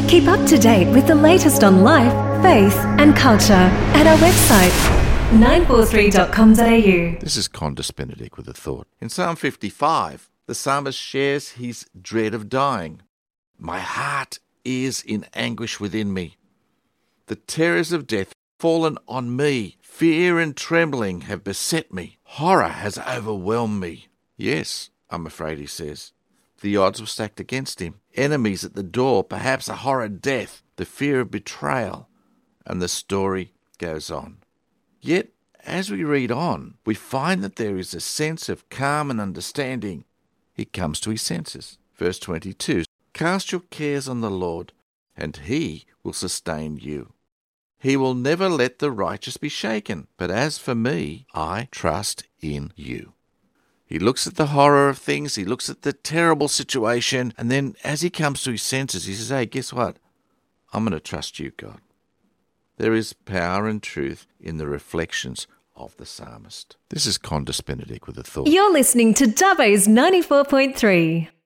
Keep up to date with the latest on life, faith and culture at our website 943.com.au. This is Condis Benedict with a thought. In Psalm 55, the psalmist shares his dread of dying. My heart is in anguish within me. The terrors of death have fallen on me. Fear and trembling have beset me. Horror has overwhelmed me. Yes, I'm afraid, he says. The odds were stacked against him. Enemies at the door, perhaps a horrid death, the fear of betrayal, and the story goes on. Yet, as we read on, we find that there is a sense of calm and understanding. He comes to his senses. Verse 22, cast your cares on the Lord, and he will sustain you. He will never let the righteous be shaken. But as for me, I trust in you. He looks at the horror of things, he looks at the terrible situation, and then as he comes to his senses, he says, hey, guess what? I'm going to trust you, God. There is power and truth in the reflections of the psalmist. This is Condis Benedict with a thought. You're listening to Dubbo's 94.3.